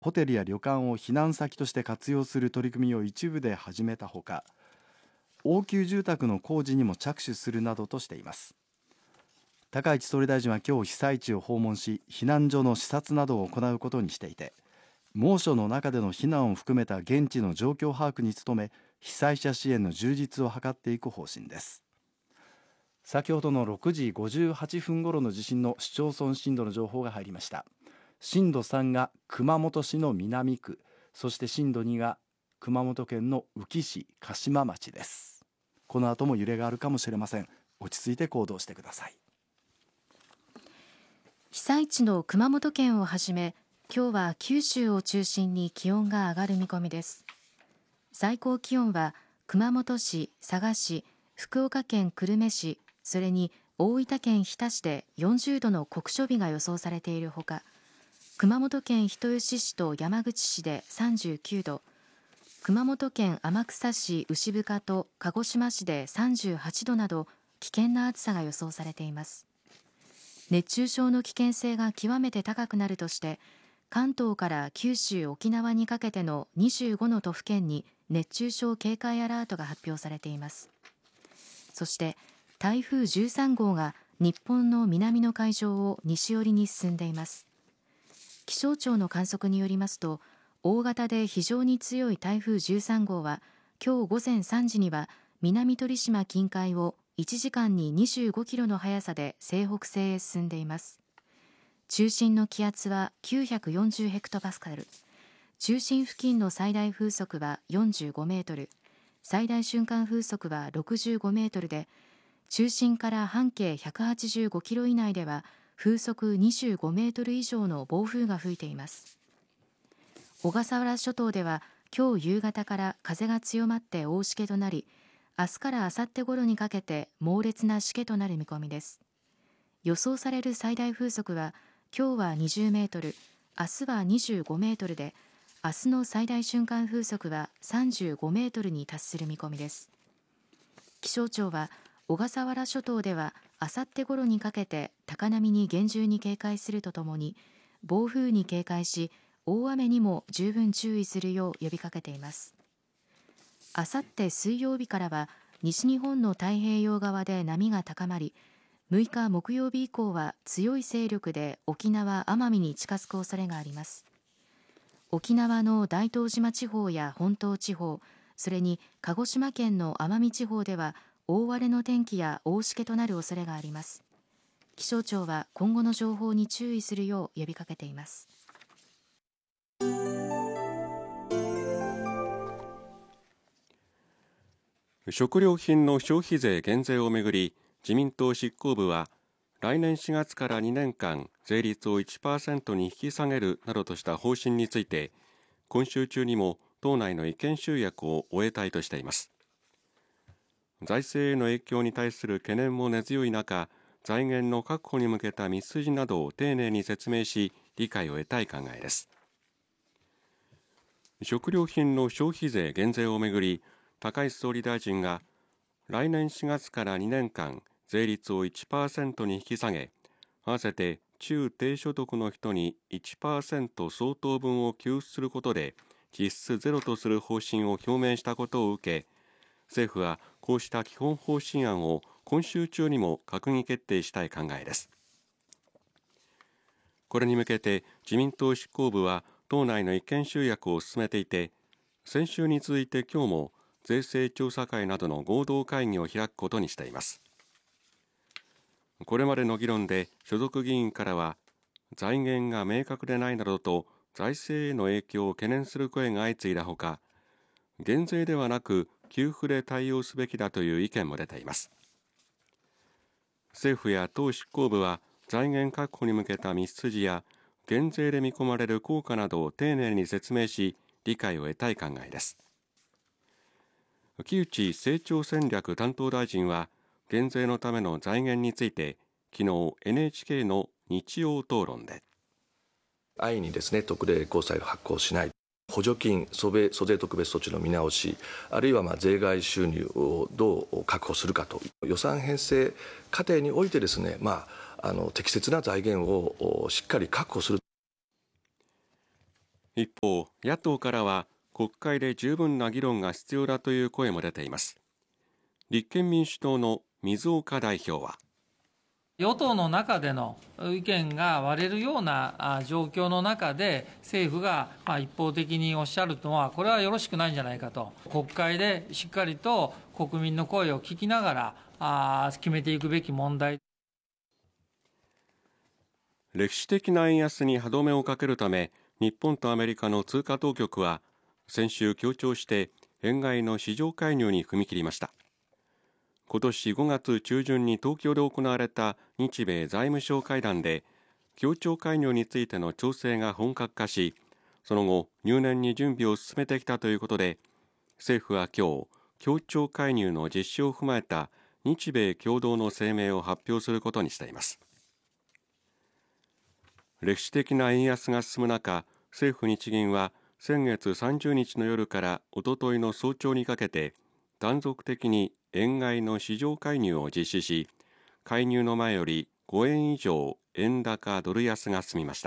ホテルや旅館を避難先として活用する取り組みを一部で始めたほか、応急住宅の工事にも着手するなどとしています。高市総理大臣は今日被災地を訪問し、避難所の視察などを行うことにしていて、猛暑の中での避難を含めた現地の状況把握に努め、被災者支援の充実を図っていく方針です。先ほどの6時58分ごろの地震の市町村震度の情報が入りました。震度3が熊本市の南区、そして震度2が熊本県の宇城市嘉島町です。この後も揺れがあるかもしれません。落ち着いて行動してください。 被災地の熊本県をはじめ、今日は九州を中心に気温が上がる見込みです。最高気温は熊本市、佐賀市、福岡県久留米市、それに大分県日田市で40度の酷暑日が予想されているほか、熊本県人吉市と山口市で39度、熊本県天草市牛深と鹿児島市で38度など危険な暑さが予想されています。熱中症の危険性が極めて高くなるとして、関東から九州、沖縄にかけての25の都府県に熱中症警戒アラートが発表されています。そして台風13号が日本の南の海上を西寄りに進んでいます。気象庁の観測によりますと、大型で非常に強い台風13号は今日午前3時には南鳥島近海を1時間に25キロの速さで西北西へ進んでいます。中心の気圧は940ヘクトパスカル、中心付近の最大風速は45メートル、最大瞬間風速は65メートルで、中心から半径185キロ以内では風速25メートル以上の暴風が吹いています。小笠原諸島では今日夕方から風が強まって大しけとなり、明日から明後日頃にかけて猛烈なしけとなる見込みです。予想される最大風速は今日は20メートル、明日は25メートルで、明日の最大瞬間風速は35メートルに達する見込みです。気象庁は小笠原諸島では明後日頃にかけて高波に厳重に警戒するとともに、暴風に警戒し大雨にも十分注意するよう呼びかけています。あさって水曜日からは西日本の太平洋側で波が高まり、6日木曜日以降は強い勢力で沖縄・奄美に近づく恐れがあります。沖縄の大東島地方や本島地方、それに鹿児島県の奄美地方では大荒れの天気や大しけとなる恐れがあります。気象庁は今後の情報に注意するよう呼びかけています。 食料品の消費税減税をめぐり、自民党執行部は来年4月から2年間税率を 1% に引き下げるなどとした方針について、今週中にも党内の意見集約を終えたいとしています。財政への影響に対する懸念も根強い中、財源の確保に向けた道筋などを丁寧に説明し、理解を得たい考えです。食料品の消費税減税をめぐり、高市総理大臣が来年4月から2年間税率を 1% に引き下げ、合わせて中低所得の人に 1% 相当分を給付することで実質ゼロとする方針を表明したことを受け、政府はこうした基本方針案を今週中にも閣議決定したい考えです。これに向けて自民党執行部は党内の意見集約を進めていて、先週に続いて今日も税制調査会などの合同会議を開くことにしています。これまでの議論で所属議員からは、財源が明確でないなどと財政への影響を懸念する声が相次いだほか、減税ではなく給付で対応すべきだという意見も出ています。政府や党執行部は財源確保に向けた道筋や減税で見込まれる効果などを丁寧に説明し、理解を得たい考えです。木内成長戦略担当大臣は減税のための財源について昨日 NHK の日曜討論で、 安易にですね特例公債を発行しない、補助金、租税特別措置の見直し、あるいは税外収入をどう確保するかと予算編成過程においてですね、適切な財源をしっかり確保する。 一方、野党からは国会で十分な議論が必要だという声も出ています。立憲民主党の水岡代表は、 与党の中での意見が割れるような状況の中で、政府が一方的におっしゃるのは、これはよろしくないんじゃないかと、国会でしっかりと国民の声を聞きながら決めていくべき問題。 歴史的な円安に歯止めをかけるため、日本とアメリカの通貨当局は先週協調して円買いの市場介入に踏み切りました。今年5月中旬に東京で行われた日米財務相会談で、協調介入についての調整が本格化し、その後入念に準備を進めてきたということで、政府は今日協調介入の実施を踏まえた日米共同の声明を発表することにしています。歴史的な円安が進む中、政府日銀は先月30日の夜からおとといの早朝にかけて断続的に円買いの市場介入を実施し、介入の前より5円以上円高ドル安が進みました。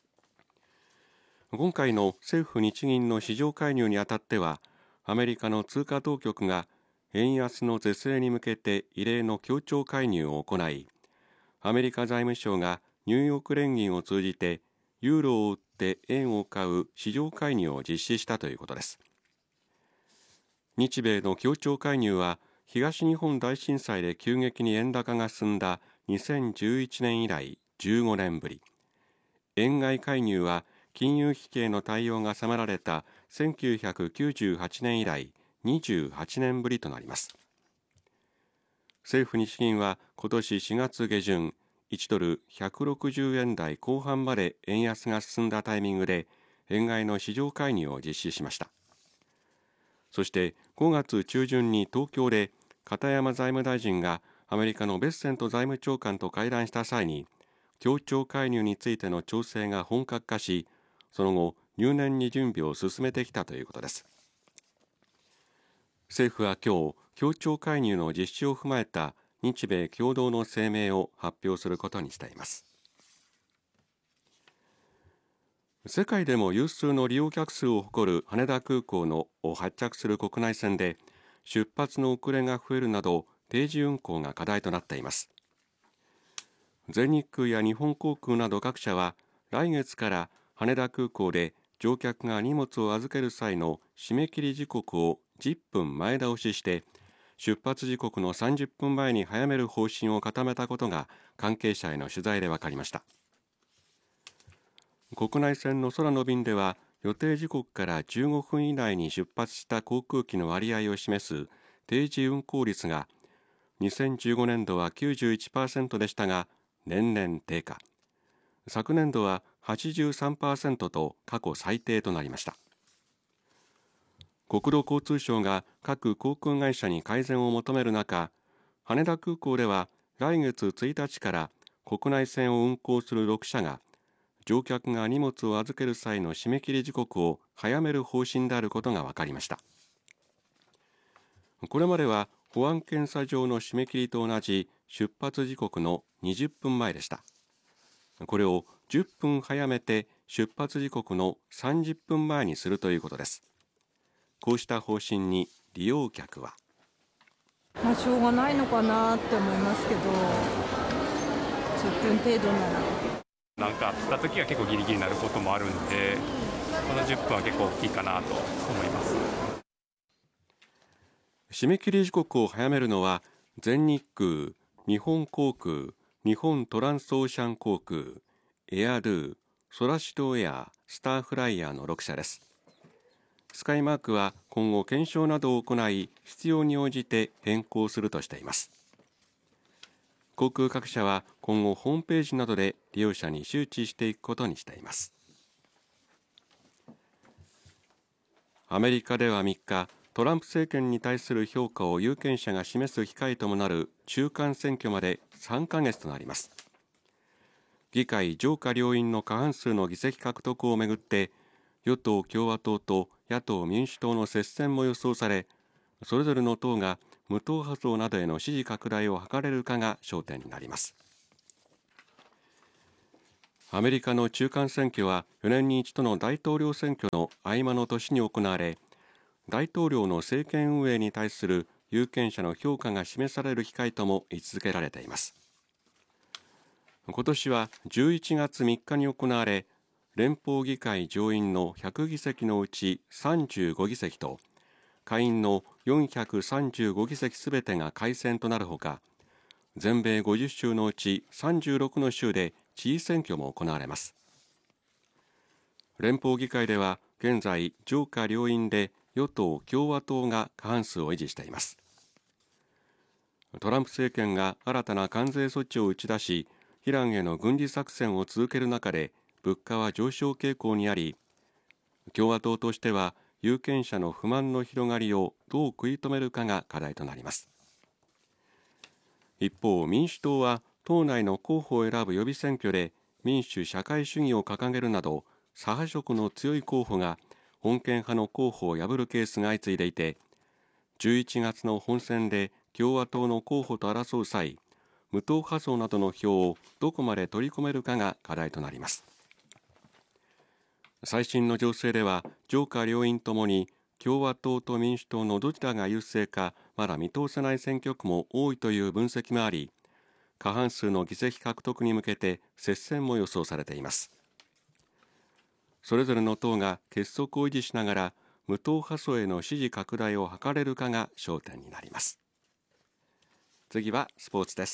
今回の政府日銀の市場介入にあたっては、アメリカの通貨当局が円安の是正に向けて異例の協調介入を行い、アメリカ財務省がニューヨーク連銀を通じてユーロを売って円を買う市場介入を実施したということです。日米の協調介入は東日本大震災で急激に円高が進んだ2011年以来15年ぶり。円買い介入は金融危機への対応が迫られた1998年以来28年ぶりとなります。政府日銀は今年4月下旬、1ドル160円台後半まで円安が進んだタイミングで円買いの市場介入を実施しました。そして5月中旬に東京で片山財務大臣がアメリカのベッセント財務長官と会談した際に、協調介入についての調整が本格化し、その後入念に準備を進めてきたということです。政府は今日、協調介入の実施を踏まえた日米共同の声明を発表することにしています。世界でも有数の利用客数を誇る羽田空港の発着する国内線で出発の遅れが増えるなど定時運航が課題となっています。全日空や日本航空など各社は来月から羽田空港で乗客が荷物を預ける際の締め切り時刻を10分前倒しして出発時刻の30分前に早める方針を固めたことが関係者への取材で分かりました。国内線の空の便では予定時刻から15分以内に出発した航空機の割合を示す定時運航率が2015年度は 91% でしたが年々低下、昨年度は 83% と過去最低となりました。国土交通省が各航空会社に改善を求める中、羽田空港では来月1日から国内線を運航する6社が乗客が荷物を預ける際の締め切り時刻を早める方針であることが分かりました。これまでは保安検査場の締め切りと同じ出発時刻の20分前でした。これを10分早めて出発時刻の30分前にするということです。こうした方針に利用客は、 しょうがないのかなって思いますけど、10分程度なら。 なんかあった時は結構ギリギリになることもあるんで、この10分は結構大きいかなと思います。 締め切り時刻を早めるのは全日空、日本航空、日本トランスオーシャン航空、エアドゥ、ソラシドエア、スターフライヤーの6社です。スカイマークは今後検証などを行い、必要に応じて変更するとしています。航空各社は今後ホームページなどで利用者に周知していくことにしています。アメリカでは3日、トランプ政権に対する評価を有権者が示す機会ともなる中間選挙まで3ヶ月となります。議会上下両院の過半数の議席獲得をめぐって与党共和党と野党民主党の接戦も予想され、それぞれの党が無党派層などへの支持拡大を図れるかが焦点になります。 アメリカの中間選挙は4年に一度の大統領選挙の合間の年に行われ、大統領の政権運営に対する有権者の評価が示される機会とも位置づけられています。今年は11月3日に行われ、連邦議会上院の100議席のうち35議席と下院の435議席すべてが改選となるほか、全米50州のうち36の州で知事選挙も行われます。連邦議会では現在上下両院で与党共和党が過半数を維持しています。トランプ政権が新たな関税措置を打ち出し、イランへの軍事作戦を続ける中で物価は上昇傾向にあり、共和党としては有権者の不満の広がりをどう食い止めるかが課題となります。一方、民主党は党内の候補を選ぶ予備選挙で民主社会主義を掲げるなど左派色の強い候補が穏健派の候補を破るケースが相次いでいて、11月の本選で共和党の候補と争う際、無党派層などの票をどこまで取り込めるかが課題となります。最新の情勢では上下両院ともに共和党と民主党のどちらが優勢かまだ見通せない選挙区も多いという分析もあり、過半数の議席獲得に向けて接戦も予想されています。それぞれの党が結束を維持しながら無党派層への支持拡大を図れるかが焦点になります。次はスポーツです。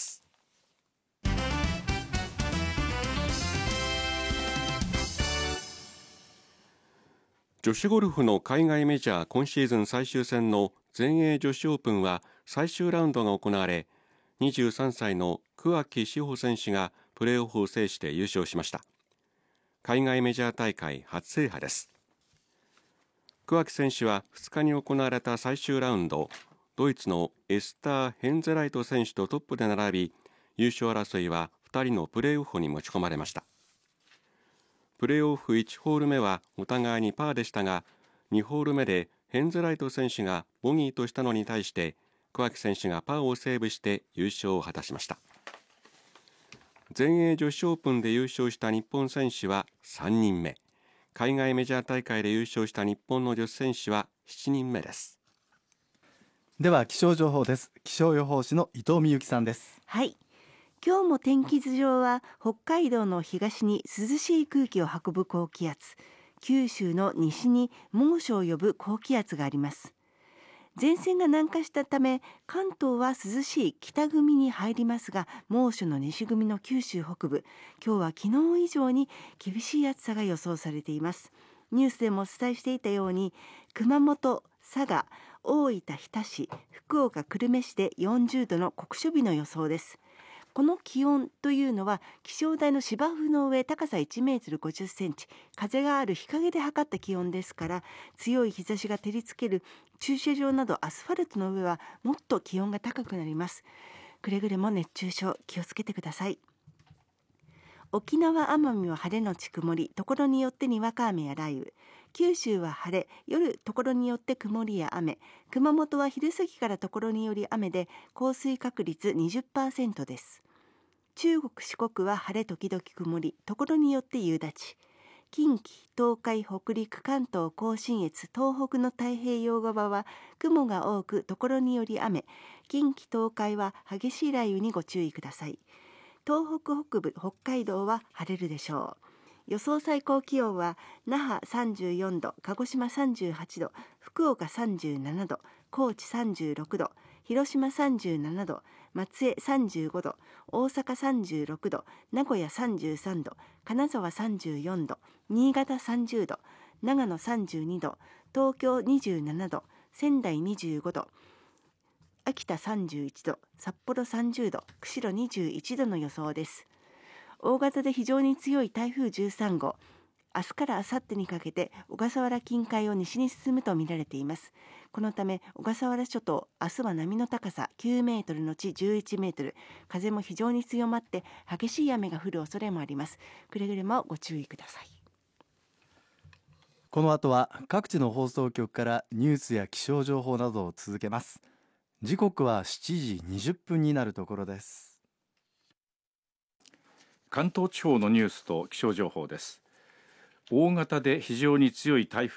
女子ゴルフの海外メジャー今シーズン最終戦の全英女子オープンは最終ラウンドが行われ、23歳の桑木志帆選手がプレーオフを制して優勝しました。海外メジャー大会初制覇です。桑木選手は2日に行われた最終ラウンド、ドイツのエスター・ヘンゼライト選手とトップで並び、優勝争いは2人のプレーオフに持ち込まれました。プレーオフ1ホール目はお互いにパーでしたが、2ホール目でヘンゼライト選手がボギーとしたのに対して桑木選手がパーをセーブして優勝を果たしました。全英女子オープンで優勝した日本選手は3人目、海外メジャー大会で優勝した日本の女子選手は7人目です。 では気象情報です。気象予報士の伊藤美由紀さんです。 はい、今日も天気図上は北海道の東に涼しい空気を運ぶ高気圧、九州の西に猛暑を呼ぶ高気圧があります。前線が南下したため関東は涼しい北組に入りますが、猛暑の西組の九州北部、今日は昨日以上に厳しい暑さが予想されています。ニュースでもお伝えしていたように、熊本、佐賀、大分日田市、福岡久留米市で40度の酷暑日の予想です。この気温というのは気象台の芝生の上、高さ1メートル50センチ、風がある日陰で測った気温ですから、強い日差しが照りつける駐車場などアスファルトの上はもっと気温が高くなります。くれぐれも熱中症気をつけてください。沖縄・奄美は晴れのち曇り、ところによってにわか雨や雷雨。九州は晴れ、夜ところによって曇りや雨。熊本は昼過ぎからところにより雨で降水確率 20% です。中国四国は晴れ時々曇り、ところによって夕立。近畿、東海、北陸、関東甲信越、東北の太平洋側は雲が多く、ところにより雨。近畿、東海は激しい雷雨にご注意ください。東北北部、北海道は晴れるでしょう。予想最高気温は那覇34度、鹿児島38度、福岡37度、高知36度、広島37度、松江35度、大阪36度、名古屋33度、金沢34度、新潟30度、長野32度、東京27度、仙台25度、秋田31度、札幌30度、釧路21度の予想です。大型で非常に強い台風13号、明日から明後日にかけて小笠原近海を西に進むと見られています。このため小笠原諸島、明日は波の高さ9メートルのち11メートル、風も非常に強まって激しい雨が降る恐れもあります。くれぐれもご注意ください。 この後は各地の放送局からニュースや気象情報などを続けます。時刻は7時20分になるところです。 関東地方のニュースと気象情報です。大型で非常に強い台風